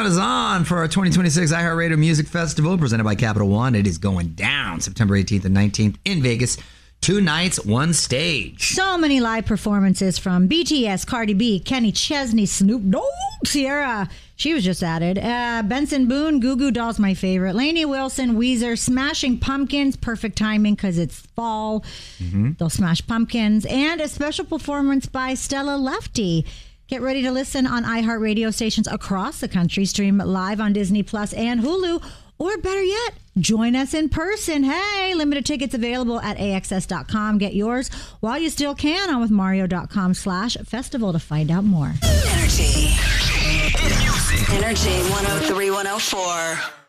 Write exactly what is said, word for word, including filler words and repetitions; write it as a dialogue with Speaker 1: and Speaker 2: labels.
Speaker 1: is on for our twenty twenty-six iHeartRadio Music Festival presented by Capital One. It is going down September eighteenth and nineteenth in Vegas. Two nights, one stage.
Speaker 2: So many live performances from B T S, Cardi B, Kenny Chesney, Snoop Dogg, Sierra. She was just added. Uh, Benson Boone, Goo Goo Dolls, my favorite. Lainey Wilson, Weezer, Smashing Pumpkins. Perfect timing because it's fall. Mm-hmm. They'll smash pumpkins. And a special performance by Stella Lefty. Get ready to listen on iHeartRadio stations across the country. Stream live on Disney Plus and Hulu. Or better yet, join us in person. Hey, limited tickets available at A X S dot com. Get yours while you still can on with Mario dot com slash festival to find out more.
Speaker 3: Energy. Energy. Energy one oh three, one oh four.